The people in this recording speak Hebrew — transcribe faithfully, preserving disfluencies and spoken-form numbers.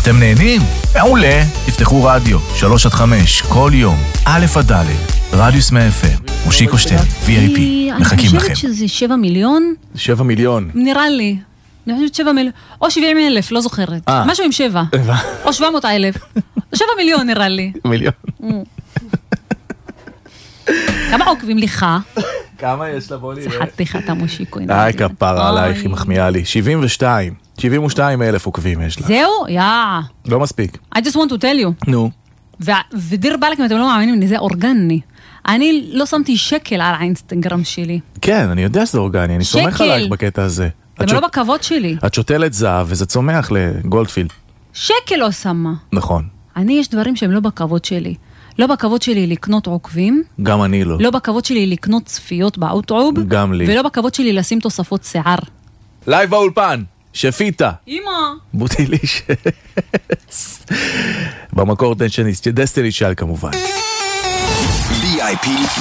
אתם נהנים? מעולה. תפתחו רדיו, שלוש עד חמש, כל יום, א' עד ד', רדיוס מאה אף אם, מושיקו שטרן, וי איי פי, מחכים לכם. אני חושבת שזה שבע מיליון. שבע מיליון. נראה לי. אני חושבת שבע מיליון. או שבעים אלף, לא זוכרת. משהו עם שבע. או שבע מאות אלף. שבע מיליון נראה לי. מיליון. כמה עוקבים לך? כמה יש לה? בוא נראה. זה חתיכת המושיקו. איי, כפרה עלייך, היא מחמיאה לי. שבעים ושתיים. שבעים ושתיים אלף עוקבים יש לה. זהו? יא. לא מספיק. I just want to tell you. נו. ודיר בלק, אם אתם לא מאמינים, זה אורגני. אני לא שמתי שקל על האינסטגרם שלי. כן, אני יודע שזה אורגני, אני סומך עלייך בקטע הזה. זה לא בכבוד שלי. את שותלת זהב וזה צומח לגולדפילד. שקל לא שמה. נכון. אני, יש דברים שהם לא בכבוד שלי. לא בכבוד שלי לקנות עוקבים. גם אני לא. לא בכבוד שלי לקנות צפיות באוטרוב. גם לי. ולא בכבוד שלי לשים תוספות שיער. לייב באולפן, שפיטה. אמא. בוטיליש. במקור טנשניסט, דסטיני שאל כמובן. וי איי פי